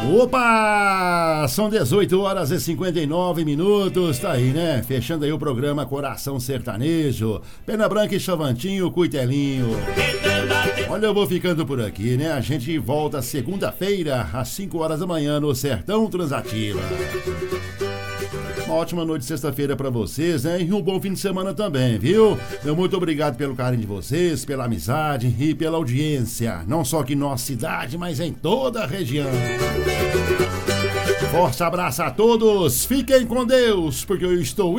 Opa! São 18 horas e 59 minutos, tá aí, né? Fechando aí o programa Coração Sertanejo, Pena Branca e Chavantinho, Cuitelinho. Olha, eu vou ficando por aqui, né? A gente volta segunda-feira, às 5 horas da manhã, no Sertão Transativa. Uma ótima noite de sexta-feira pra vocês, né? E um bom fim de semana também, viu? Meu muito obrigado pelo carinho de vocês, pela amizade e pela audiência. Não só aqui em nossa cidade, mas em toda a região. Forte abraço a todos, fiquem com Deus, porque eu estou